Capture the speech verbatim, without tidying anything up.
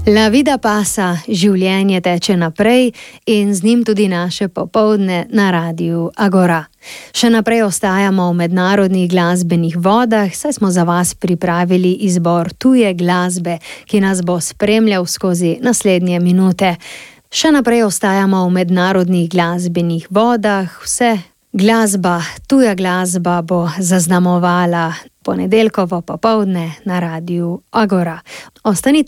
La vida pasa, življenje teče naprej in z njim tudi naše popoldne na Radiu Agora. Še naprej ostajamo v mednarodnih glasbenih vodah, saj smo za vas pripravili izbor tuje glasbe, ki nas bo spremljal skozi naslednje minute. Še naprej ostajamo v mednarodnih glasbenih vodah, vse glasba, tuja glasba bo zaznamovala ponedeljkovo popoldne na Radiu Agora. Ostanite